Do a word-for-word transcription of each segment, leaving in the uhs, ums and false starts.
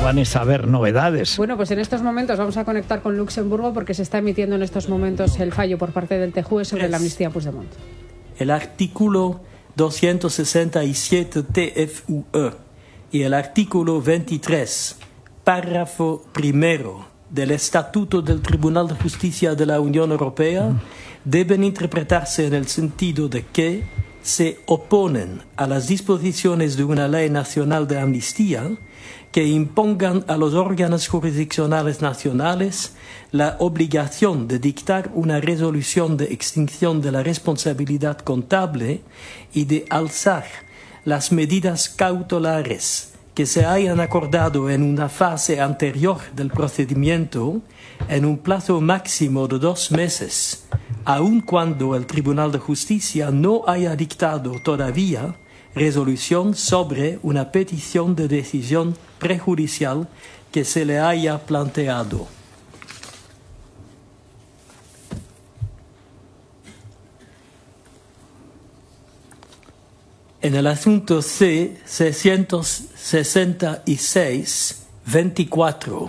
van a saber novedades. Bueno, pues en estos momentos vamos a conectar con Luxemburgo porque se está emitiendo en estos momentos el fallo por parte del T J U E sobre la amnistía a Puigdemont. El artículo doscientos sesenta y siete T F U E y el artículo veintitrés, párrafo primero del Estatuto del Tribunal de Justicia de la Unión Europea deben interpretarse en el sentido de que se oponen a las disposiciones de una ley nacional de amnistía que impongan a los órganos jurisdiccionales nacionales la obligación de dictar una resolución de extinción de la responsabilidad contable y de alzar las medidas cautelares que se hayan acordado en una fase anterior del procedimiento en un plazo máximo de dos meses, aun cuando el Tribunal de Justicia no haya dictado todavía resolución sobre una petición de decisión prejudicial que se le haya planteado. En el asunto C seiscientos sesenta y seis veinticuatro,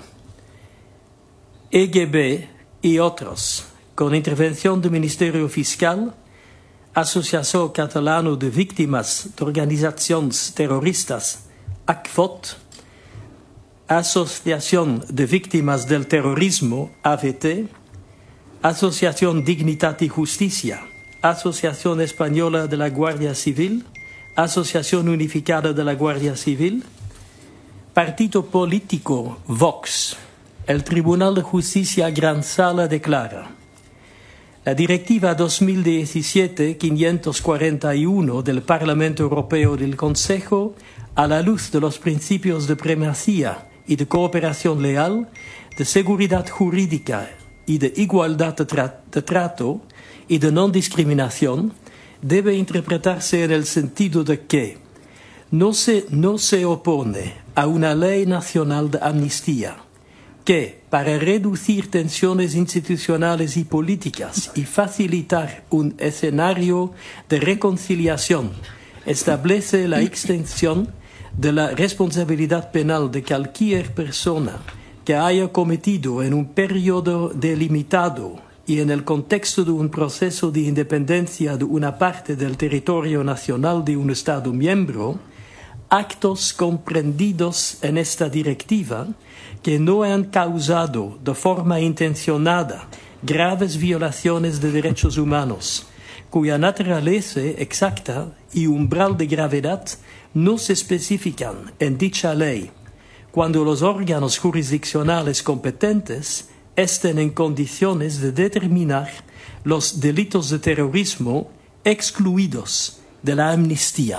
E G B y otros, con intervención del Ministerio Fiscal, Asociación Catalana de Víctimas de Organizaciones Terroristas, A C V O T, Asociación de Víctimas del Terrorismo, A V T, Asociación Dignidad y Justicia, Asociación Española de la Guardia Civil, Asociación Unificada de la Guardia Civil, Partido Político Vox. El Tribunal de Justicia Gran Sala declara: la Directiva dos mil diecisiete quinientos cuarenta y uno del Parlamento Europeo y del Consejo, a la luz de los principios de primacía y de cooperación leal, de seguridad jurídica y de igualdad de, tra- de trato y de no discriminación, debe interpretarse en el sentido de que no se, no se opone a una ley nacional de amnistía que, para reducir tensiones institucionales y políticas y facilitar un escenario de reconciliación, establece la extensión de la responsabilidad penal de cualquier persona que haya cometido en un periodo delimitado y en el contexto de un proceso de independencia de una parte del territorio nacional de un Estado miembro, actos comprendidos en esta directiva que no han causado de forma intencionada graves violaciones de derechos humanos, cuya naturaleza exacta y umbral de gravedad no se especifican en dicha ley, cuando los órganos jurisdiccionales competentes estén en condiciones de determinar los delitos de terrorismo excluidos de la amnistía.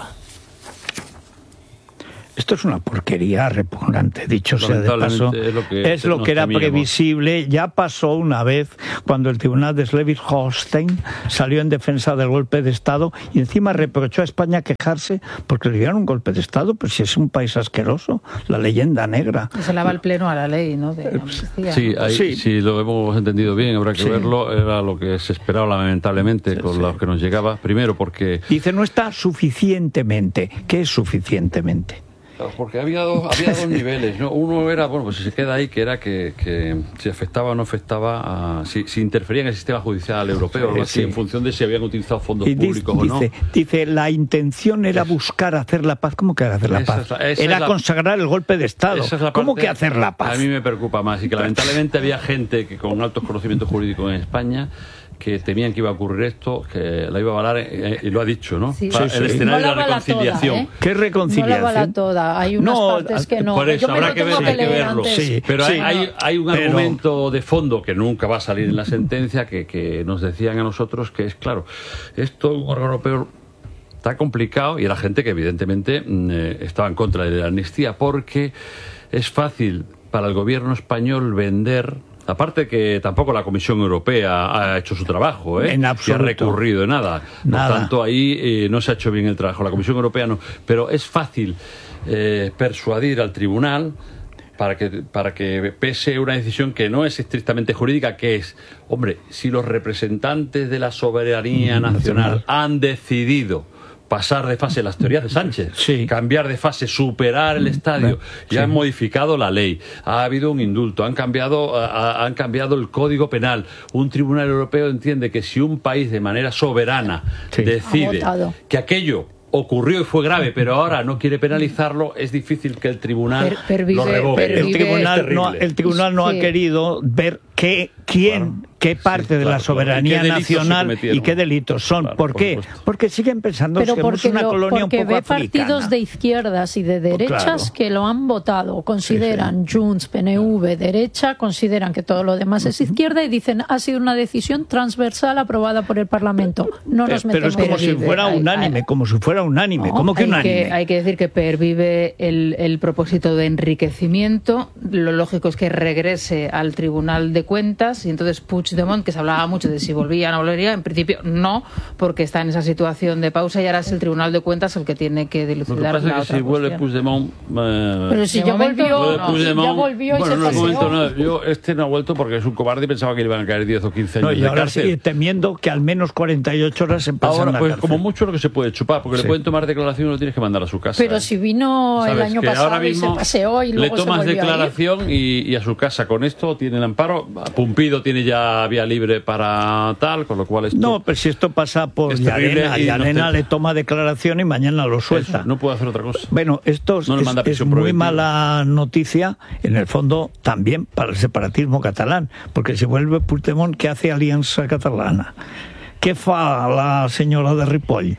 Esto es una porquería repugnante, dicho sea de paso. Es lo que, es lo que era temíamos. Previsible. Ya pasó una vez cuando el tribunal de Schleswig-Holstein salió en defensa del golpe de Estado y encima reprochó a España quejarse porque le dieron un golpe de Estado, pues si es un país asqueroso, la leyenda negra. Se lava el pleno a la ley, ¿no? De amnistía. Sí, ahí, sí, si lo hemos entendido bien, habrá que sí. verlo. Era lo que se esperaba lamentablemente sí, con sí. lo que nos llegaba. Primero porque... Dice, no está suficientemente. ¿Qué es suficientemente? Porque había dos, había dos niveles, ¿no? Uno era, bueno, pues si se queda ahí, que era que, que si afectaba o no afectaba, a, si, si interfería en el sistema judicial europeo, sí, así, sí. en función de si habían utilizado fondos y públicos dice, o no. Dice, la intención era es, buscar hacer la paz. ¿Cómo que hacer la paz? Esa es la, era es la, consagrar el golpe de Estado. Es la ¿Cómo parte, que hacer la paz? A mí me preocupa más y que lamentablemente había gente que con altos conocimientos jurídicos en España que temían que iba a ocurrir esto, que la iba a avalar, eh, y lo ha dicho, ¿no? Sí. Para sí, el sí. escenario no de la reconciliación. Toda, ¿eh? ¿Qué reconciliación? No la avala toda, hay unas no, partes que no. Por eso Yo habrá me que, ver, que, hay que verlo. Sí, pero sí, hay, no. hay, hay un pero... argumento de fondo que nunca va a salir en la sentencia que, que nos decían a nosotros que es, claro, esto un órgano europeo está complicado y era gente que evidentemente eh, estaba en contra de la amnistía porque es fácil para el gobierno español vender. Aparte que tampoco la Comisión Europea ha hecho su trabajo, ¿eh? En absoluto. Que ha recurrido de nada. nada. Por tanto, ahí eh, no se ha hecho bien el trabajo. La Comisión Europea no. Pero es fácil eh, persuadir al tribunal para que, para que pese una decisión que no es estrictamente jurídica, que es, hombre, si los representantes de la soberanía nacional han decidido pasar de fase, las teorías de Sánchez, sí. cambiar de fase, superar el estadio. Sí. Ya han modificado la ley, ha habido un indulto, han cambiado, ha, han cambiado el Código Penal. Un tribunal europeo entiende que si un país de manera soberana sí. decide que aquello ocurrió y fue grave, pero ahora no quiere penalizarlo, es difícil que el tribunal per, pervive, lo revoque. El tribunal no, el tribunal no sí. ha querido ver qué, quién, bueno, qué parte sí, claro, de la soberanía claro. nacional y qué delitos son. Claro, ¿Por, por qué? Supuesto. Porque siguen pensando pero que somos una lo, colonia un poco ve africana. Porque ve partidos de izquierdas y de derechas claro. que lo han votado, consideran sí, sí. Junts, P N V, derecha, consideran que todo lo demás es izquierda y dicen ha sido una decisión transversal aprobada por el Parlamento. No nos pero, pero es como si fuera unánime, como si fuera unánime. No, ¿Cómo que hay unánime? Que, hay que decir que pervive el, el propósito de enriquecimiento. Lo lógico es que regrese al Tribunal de Cuentas y entonces Puigdemont, que se hablaba mucho de si volvía o no volvería, en principio no, porque está en esa situación de pausa y ahora es el Tribunal de Cuentas el que tiene que dilucidar la otra Lo que pasa es que si vuelve Puigdemont... Eh, pero si ya volvió, no, Puigdemont, si ya volvió y bueno, se no, paseó. Momento, no, yo este no ha vuelto porque es un cobarde y pensaba que le iban a caer diez o quince años no, y de ahora cárcel. sigue temiendo que al menos cuarenta y ocho horas se pasen ahora, a la pues, cárcel. como mucho lo que se puede chupar, porque sí. le pueden tomar declaración y lo tienes que mandar a su casa. Pero ¿eh? si vino el año que pasado y se paseó y luego le tomas se declaración y, y a su casa. Con esto tiene el amparo. Pumpido tiene ya vía libre para tal, con lo cual esto... No, pero si esto pasa por Llarena, y Llarena le toma declaración y mañana lo suelta. Eso, no puede hacer otra cosa. Bueno, esto no es, es muy prohibitiva. mala noticia, en el fondo, también para el separatismo catalán, porque si vuelve Puigdemont, ¿qué hace Alianza Catalana? ¿Qué fa la señora de Ripoll?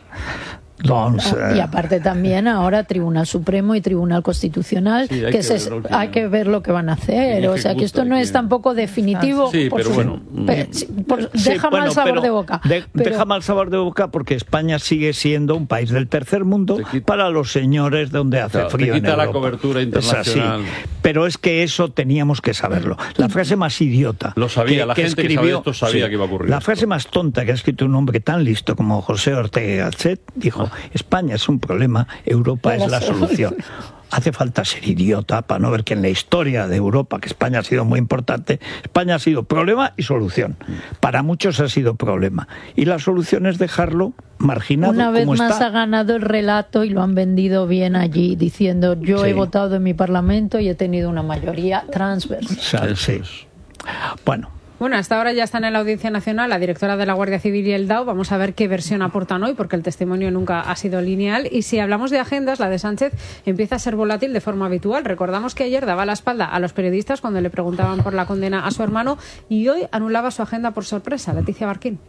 Doncs, eh... Y aparte también ahora Tribunal Supremo y Tribunal Constitucional, sí, hay, que que se, hay que ver lo que van a hacer. O sea que esto no es tampoco definitivo. Sí, por pero su, bueno. Pero, sí, por, sí, deja bueno, mal sabor de boca. De, pero... Deja mal sabor de boca porque España sigue siendo un país del tercer mundo para los señores donde hace claro, frío. Te quita en la Europa. cobertura internacional. Es así. Pero es que eso teníamos que saberlo. La frase más idiota. Lo sabía, que, la que gente escribió, que sabía esto sabía sí, que iba a ocurrir. La frase más tonta que ha escrito un hombre tan listo como José Ortega Gasset dijo: ah. España es un problema, Europa es la solución. Hace falta ser idiota para no ver que en la historia de Europa, que España ha sido muy importante, España ha sido problema y solución. Para muchos ha sido problema. Y la solución es dejarlo marginado como está. Una vez más ha ganado el relato y lo han vendido bien allí, diciendo yo sí. he votado en mi Parlamento y he tenido una mayoría transversal. Sí. Bueno. Bueno, hasta ahora ya están en la Audiencia Nacional la directora de la Guardia Civil y el D A O. Vamos a ver qué versión aportan hoy, porque el testimonio nunca ha sido lineal. Y si hablamos de agendas, la de Sánchez empieza a ser volátil de forma habitual. Recordamos que ayer daba la espalda a los periodistas cuando le preguntaban por la condena a su hermano y hoy anulaba su agenda por sorpresa. Leticia Barquín.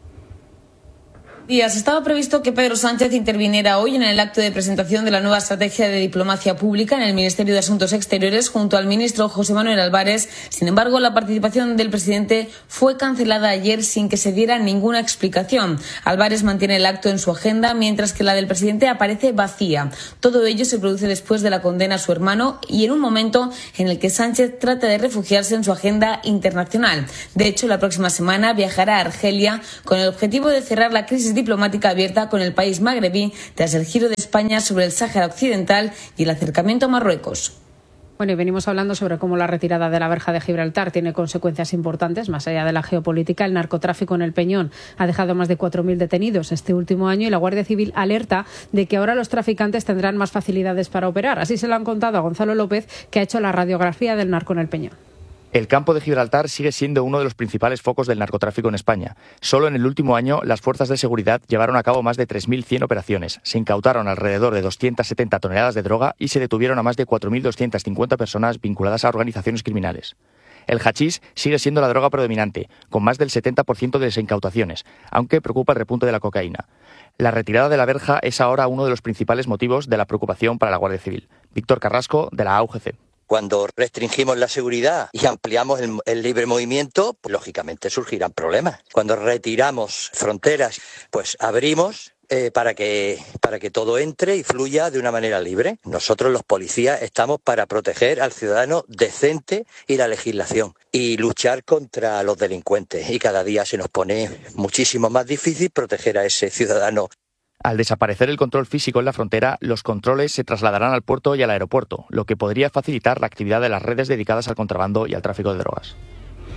Días. Estaba previsto que Pedro Sánchez interviniera hoy en el acto de presentación de la nueva estrategia de diplomacia pública en el Ministerio de Asuntos Exteriores junto al ministro José Manuel Álvarez. Sin embargo, la participación del presidente fue cancelada ayer sin que se diera ninguna explicación. Álvarez mantiene el acto en su agenda, mientras que la del presidente aparece vacía. Todo ello se produce después de la condena a su hermano y en un momento en el que Sánchez trata de refugiarse en su agenda internacional. De hecho, la próxima semana viajará a Argelia con el objetivo de cerrar la crisis diplomática abierta con el país magrebí tras el giro de España sobre el Sáhara Occidental y el acercamiento a Marruecos. Bueno, y venimos hablando sobre cómo la retirada de la verja de Gibraltar tiene consecuencias importantes, más allá de la geopolítica. El narcotráfico en el Peñón ha dejado más de cuatro mil detenidos este último año y la Guardia Civil alerta de que ahora los traficantes tendrán más facilidades para operar. Así se lo han contado a Gonzalo López, que ha hecho la radiografía del narco en el Peñón. El campo de Gibraltar sigue siendo uno de los principales focos del narcotráfico en España. Solo en el último año, las fuerzas de seguridad llevaron a cabo más de tres mil cien operaciones. Se incautaron alrededor de doscientas setenta toneladas de droga y se detuvieron a más de cuatro mil doscientas cincuenta personas vinculadas a organizaciones criminales. El hachís sigue siendo la droga predominante, con más del setenta por ciento de las incautaciones, aunque preocupa el repunte de la cocaína. La retirada de la verja es ahora uno de los principales motivos de la preocupación para la Guardia Civil. Víctor Carrasco, de la A U G C. Cuando restringimos la seguridad y ampliamos el, el libre movimiento, pues lógicamente surgirán problemas. Cuando retiramos fronteras, pues abrimos eh, para que para que todo entre y fluya de una manera libre. Nosotros los policías estamos para proteger al ciudadano decente y la legislación y luchar contra los delincuentes. Y cada día se nos pone muchísimo más difícil proteger a ese ciudadano. Al desaparecer el control físico en la frontera, los controles se trasladarán al puerto y al aeropuerto, lo que podría facilitar la actividad de las redes dedicadas al contrabando y al tráfico de drogas.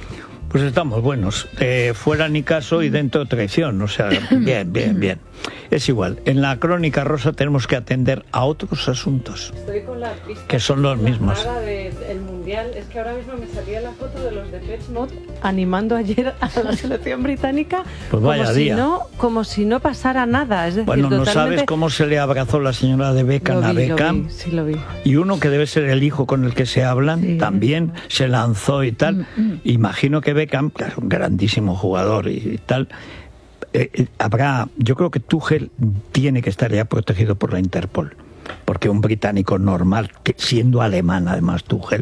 Pues estamos buenos. Eh, fuera ni caso y dentro traición. O sea, bien, bien, bien. Es igual. En la crónica rosa tenemos que atender a otros asuntos. Estoy con la pista que son los mismos. De, el mundial. Es que ahora mismo me salía la foto de los de Portsmouth animando ayer a la selección británica. Pues vaya como día. Si no, como si no pasara nada. Es decir, bueno, no totalmente... sabes cómo se le abrazó la señora de Beckham a Beckham. Lo vi, sí, lo vi. Y uno que debe ser el hijo con el que se hablan, sí, también se lanzó y tal. Mm, mm. Imagino que Beckham, que es un grandísimo jugador y, y tal, eh, eh, habrá, yo creo que Tuchel tiene que estar ya protegido por la Interpol, porque un británico normal, que siendo alemán además Tuchel,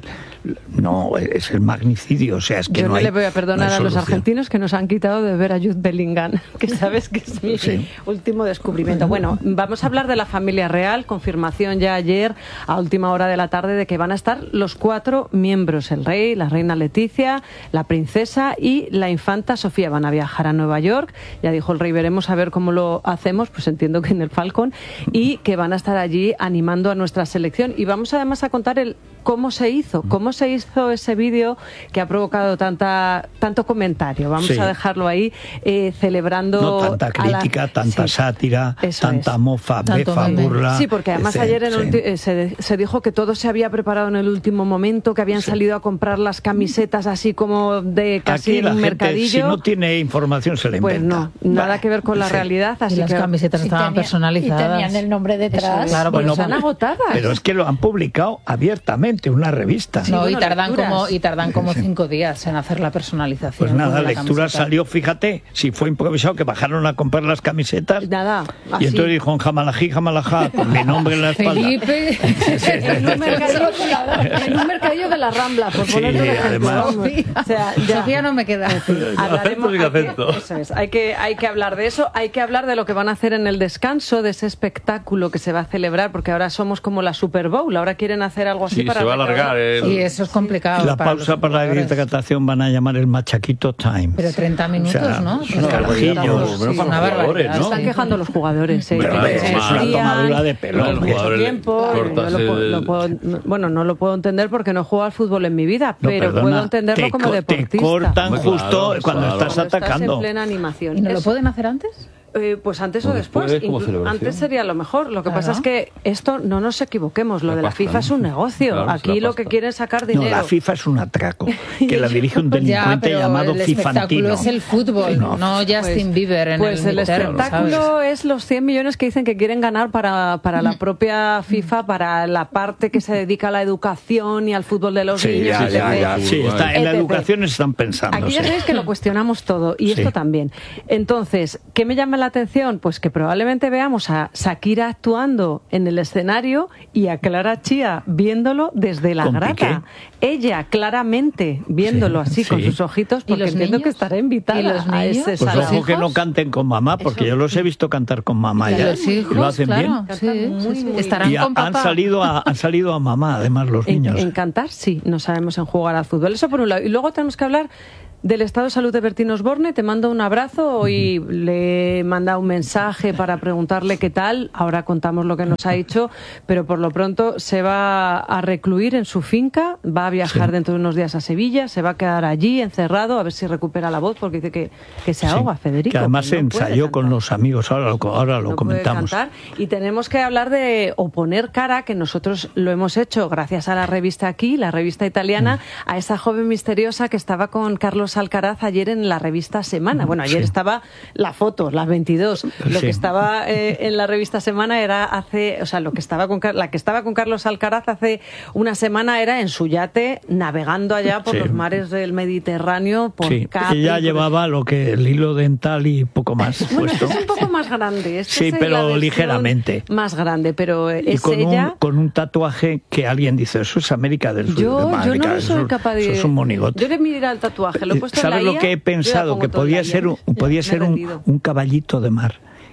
no, es el magnicidio, o sea, es que yo no, no hay, le voy a perdonar no a los argentinos que nos han quitado de ver a Jude Bellingham, que sabes que es mi sí. último descubrimiento. Bueno, vamos a hablar de la familia real, confirmación ya ayer a última hora de la tarde de que van a estar los cuatro miembros, el rey, la reina Leticia, la princesa y la infanta Sofía. Van a viajar a Nueva York, ya dijo el rey, veremos a ver cómo lo hacemos, pues entiendo que en el Falcon, y que van a estar allí animando a nuestra selección. Y vamos además a contar el cómo se hizo, cómo se hizo ese vídeo que ha provocado tanta tanto comentario. Vamos sí. a dejarlo ahí, eh, celebrando... No tanta crítica, la... tanta sí. sátira, Eso tanta es. mofa, Tanto befa, meme. burla... Sí, porque además ese, ayer en sí. ulti... se, se dijo que todo se había preparado en el último momento, que habían sí. salido a comprar las camisetas así como de casi Aquí en la un gente, mercadillo. Si no tiene información se le pues inventa. Pues no, nada que ver con la sí. realidad. Así y las que... camisetas sí, estaban tenía, personalizadas. Y tenían el nombre detrás. Claro, bueno, están agotadas. Pero es que lo han publicado abiertamente, una revista. Sí, no, bueno, y tardan lecturas. como y tardan como cinco días en hacer la personalización. Pues nada, la lectura camiseta. Salió, fíjate, si fue improvisado, que bajaron a comprar las camisetas. Nada, así. Y entonces dijo, jamalají, jamalaja, con mi nombre en la espalda. Felipe, en, un mercadillo, en un mercadillo de la Rambla, por ponerlo sí, de ejemplo. Además. O sea, ya. Sofía no me queda. Hablaremos, hay, que, eso es, hay, que, hay que hablar de eso, hay que hablar de lo que van a hacer en el descanso, de ese espectáculo que se va a celebrar, porque ahora somos como la Super Bowl, ahora quieren hacer algo así sí, para... se va a alargar. El... Y eso es complicado. La para pausa para la hidratación van a llamar el machaquito time. Pero treinta minutos, o sea, ¿no? ¿no? Pues carajillos, sí, una barbaridad. ¿no? Están quejando los jugadores. ¿eh? Pero es una tomadura de pelo. No, tiempo, yo lo puedo, lo puedo, bueno, no lo puedo entender porque no juego al fútbol en mi vida, no, pero perdona, puedo entenderlo te, como deportista. Te cortan Muy justo claro, cuando claro. estás cuando atacando. Estás en plena animación. ¿Y no Eso, lo pueden hacer antes? Eh, pues antes o después. Inclu- antes sería lo mejor. Lo que claro. pasa es que esto, no nos equivoquemos, lo la de la pasta, FIFA ¿no? es un negocio. Claro, Aquí lo pasta. que quieren es sacar dinero. No, la FIFA es un atraco, que la dirige un delincuente ya, llamado el Fifantino. El espectáculo es el fútbol, no, no Justin pues, Bieber en pues el el terreno, espectáculo ¿sabes? es los cien millones que dicen que quieren ganar para, para la propia FIFA, para la parte que se dedica a la educación y al fútbol de los sí, niños. ya, ya, ya. Sí, está, en la educación están pensando. Aquí ya sí. sabéis que lo cuestionamos todo y sí. esto también. Entonces, ¿qué me llama la atención? Pues que probablemente veamos a Shakira actuando en el escenario y a Clara Chía viéndolo desde la ¿Con grata. Piqué? Ella claramente viéndolo sí, así sí. con sus ojitos, porque los entiendo niños? que estará invitada ¿Y los a niños? ese Pues salón. ojo que no canten con mamá, porque Eso. yo los he visto cantar con mamá Y ya. los hijos, lo hacen claro, bien. sí, muy, sí, sí. muy Estarán Y a, con papá. han salido a han salido a mamá, además los En, niños. en cantar, sí, no sabemos en jugar al fútbol. Eso por un lado. Y luego tenemos que hablar del estado de salud de Bertín Osborne. Te mando un abrazo. Hoy uh-huh. le he mandado un mensaje para preguntarle qué tal. Ahora contamos lo que nos ha dicho, pero por lo pronto se va a recluir en su finca, va a viajar sí. dentro de unos días a Sevilla, se va a quedar allí encerrado a ver si recupera la voz, porque dice que, que se ahoga, sí. Federico. Que además que se no ensayó con los amigos, ahora lo, ahora lo no comentamos. Puede cantar. Y tenemos que hablar de, o poner cara, que nosotros lo hemos hecho gracias a la revista Aquí, la revista italiana, mm. a esa joven misteriosa que estaba con Carlos Alcaraz ayer en la revista Semana. Bueno, ayer sí. estaba la foto, las veintidós. Lo sí. que estaba eh, en la revista Semana era hace, o sea, lo que estaba con la que estaba con Carlos Alcaraz hace una semana era en su yate navegando allá por sí. los mares del Mediterráneo, por sí. Capri. Ella por llevaba lo que el hilo dental y poco más. Bueno, puesto. este es un poco más grande. Este sí, es pero ligeramente. Más grande, pero y es con ella. Un, con un tatuaje que alguien dice, eso es América del Sur. Yo, de yo no América, soy eso, capaz de. Eso es un monigote. Yo le miré al tatuaje, lo he puesto ¿Sabes en la lo que he pensado? Que podía ser un, podía ser un, un caballito de mar.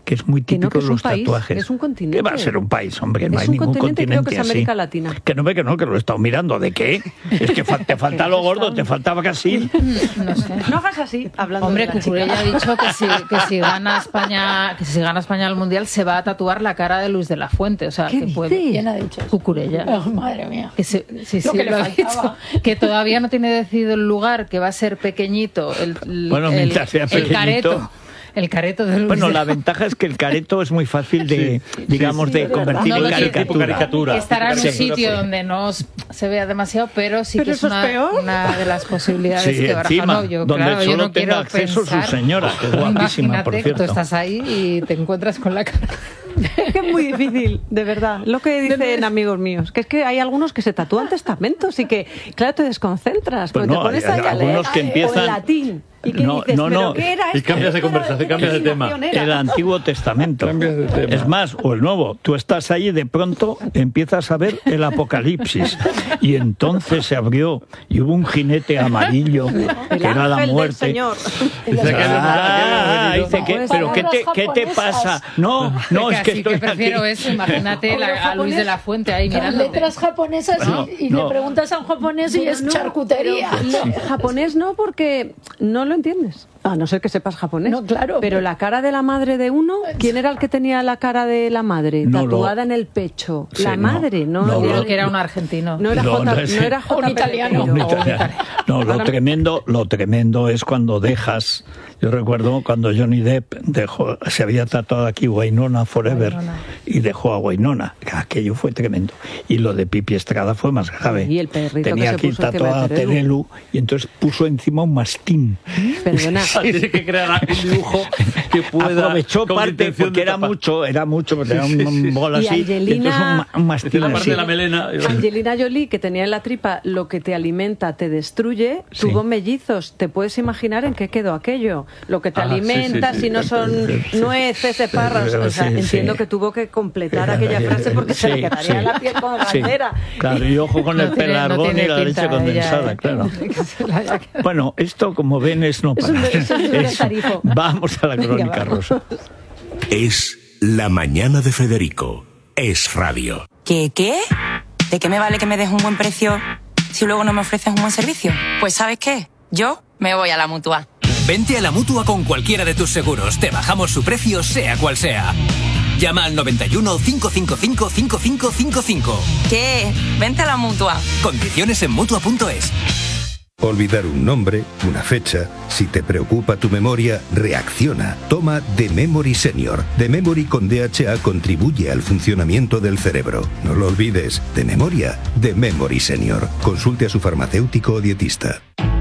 que es muy típico que no, que es de los un país, tatuajes. es un continente. ¿Qué va a ser un país, hombre? No es hay un ningún continente, continente creo que es así. América Latina. Que no ve que no, que lo he estado mirando. ¿De qué? Es que fa- te falta lo gordo, te faltaba casi. No sé. No hagas así, hablando Hombre, de la Cucurella chica. ha dicho que si, que si gana España, que si gana España el mundial se va a tatuar la cara de Luis de la Fuente, o sea, ¿Qué que dices? puede. ¿Quién ha dicho eso? Cucurella. Oh, madre mía. Que se- sí, sí, Lo que le lo ha faltaba. dicho. Que todavía no tiene decidido el lugar, que va a ser pequeñito. El, el- Bueno, el- mientras sea el pequeñito. careto. El careto de Luis Bueno, de la ventaja es que el careto es muy fácil de, digamos, sí, de es convertir No en lo tiene. caricatura. caricatura. Que estará en un Sí. sitio donde no s- se vea demasiado, pero sí ¿Pero que es eso es una, peor? una de las posibilidades Sí, que baraja. encima, No, yo, donde claro, yo solo no tenga quiero acceso pensar. su señora, que es guapísima, por Imagínate que cierto. tú estás ahí y te encuentras con la cara. Es que es muy difícil, de verdad. Lo que dicen amigos míos, que es que hay algunos que se tatúan testamentos y que, claro, te desconcentras. Pues porque no, te pones hay ahí a leer algunos que o en empiezan- latín. ¿Y qué No, dices? no, ¿Pero no. qué era Y esto? cambias de Esto era- conversación, cambias de tema. pionera. El Antiguo Testamento. Cambias de tema. Es más, o el Nuevo. Tú estás ahí y de pronto empiezas a ver el Apocalipsis. Y entonces se abrió y hubo un jinete amarillo El que era la ángel del muerte. Señor. Dice que Ah, él- dice que, Pues pero ¿qué te, palabras ¿qué te japonesas. pasa? No, no, es que Casi estoy prefiero aquí. eso. Imagínate la- a Luis de la Fuente ahí Con mirando. letras japonesas Bueno, y, y no. le preguntas a un japonés y Pero es no, charcutería. pero lo- japonés no, porque no lo entiendes. A no ser que sepas japonés. No, claro. Pero la cara de la madre de uno, ¿quién era el que tenía la cara de la madre? No, tatuada lo- en el pecho. Sí, la no, madre, no. no, no, Creo lo- que era un argentino. no era No, J, no, no, sí. era J. Un italiano. No, Pereiro. no, italiano. No, lo tremendo, lo tremendo es cuando dejas. Yo recuerdo cuando Johnny Depp dejó, se había tatuado aquí Wynonna Forever Wynonna. y dejó a Wynonna. Aquello fue tremendo. Y lo de Pipi Estrada fue más grave. Y el perrito Tenía que se aquí puso encima tatuada a de Terelu. Terelu y entonces puso encima un mastín. Perdona. Tiene que crear un dibujo que pueda. Aprovechó con parte intención porque de era tapar. mucho, era mucho, porque era un, Sí, sí, sí. un bol Y así. Angelina- entonces un, ma- un mastín La parte así. de la melena. Angelina Jolie, que tenía en la tripa lo que te alimenta te destruye, Sí. tuvo mellizos. ¿Te puedes imaginar en qué quedó aquello? Lo que te Ah, sí, alimenta, sí, sí. si no son nueces, espárragos. O sea, Sí, sí. entiendo que tuvo que completar aquella frase porque se le Sí, quedaría sí. la piel con Sí. bandera. Claro, y ojo con No el tiene- no pelargón tiene y la leche pinta condensada, ella, ¿eh? claro. Que se la haya quedado. Bueno, esto como ven es no Es un- parar. eso es un destarifo. Vamos a la Venga, crónica vamos. rosa. Es La Mañana de Federico. Es radio. ¿Qué qué? ¿De qué me vale que me des un buen precio si luego no me ofreces un buen servicio? Pues ¿sabes qué? Yo me voy a la Mutua. Vente a la Mutua con cualquiera de tus seguros. Te bajamos su precio, sea cual sea. Llama al noventa y uno, cinco cinco cinco, cinco cinco cinco cinco. ¿Qué? Vente a la Mutua. Condiciones en Mutua punto es. Olvidar un nombre, una fecha. Si te preocupa tu memoria, reacciona. Toma The Memory Senior. The Memory con D H A contribuye al funcionamiento del cerebro. No lo olvides. De memoria, The Memory Senior. Consulte a su farmacéutico o dietista.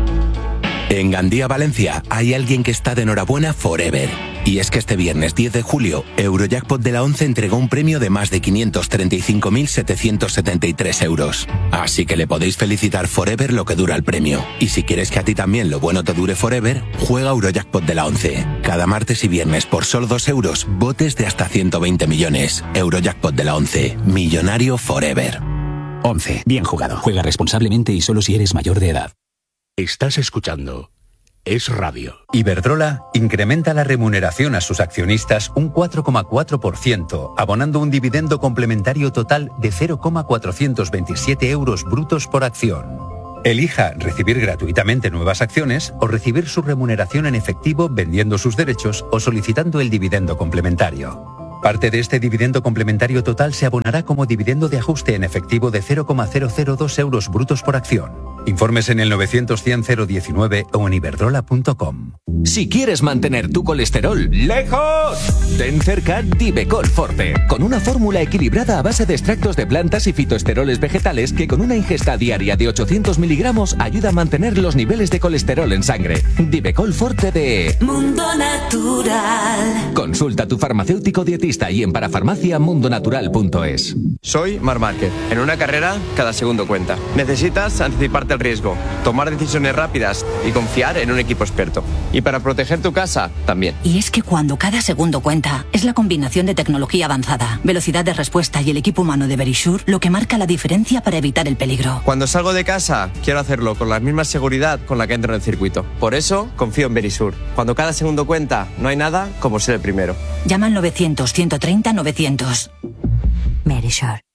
En Gandía, Valencia, hay alguien que está de enhorabuena forever. Y es que este viernes diez de julio, Eurojackpot de la once entregó un premio de más de quinientos treinta y cinco mil setecientos setenta y tres euros. Así que le podéis felicitar forever lo que dura el premio. Y si quieres que a ti también lo bueno te dure forever, juega Eurojackpot de la once. Cada martes y viernes por solo dos euros, botes de hasta ciento veinte millones. Eurojackpot de la once. Millonario forever. once. Bien jugado. Juega responsablemente y solo si eres mayor de edad. Estás escuchando Es radio. Iberdrola incrementa la remuneración a sus accionistas un cuatro coma cuatro por ciento, abonando un dividendo complementario total de cero coma cuatrocientos veintisiete euros brutos por acción. Elija recibir gratuitamente nuevas acciones o recibir su remuneración en efectivo vendiendo sus derechos o solicitando el dividendo complementario. Parte de este dividendo complementario total se abonará como dividendo de ajuste en efectivo de cero coma cero cero dos euros brutos por acción. Informes en el novecientos cien cero diecinueve o en iberdrola punto com. Si quieres mantener tu colesterol lejos, ten cerca Divecol Forte, con una fórmula equilibrada a base de extractos de plantas y fitoesteroles vegetales que con una ingesta diaria de ochocientos miligramos ayuda a mantener los niveles de colesterol en sangre. Divecol Forte de Mundo Natural. Consulta a tu farmacéutico dietista y en parafarmacia mundonatural punto es. Soy Marc Márquez. En una carrera, cada segundo cuenta. Necesitas anticiparte al riesgo, tomar decisiones rápidas y confiar en un equipo experto. Y para proteger tu casa, también. Y es que cuando cada segundo cuenta, es la combinación de tecnología avanzada, velocidad de respuesta y el equipo humano de Verisure lo que marca la diferencia para evitar el peligro. Cuando salgo de casa, quiero hacerlo con la misma seguridad con la que entro en el circuito. Por eso, confío en Verisure. Cuando cada segundo cuenta, no hay nada como ser el primero. Llama al novecientos, ciento treinta, novecientos. Verisure.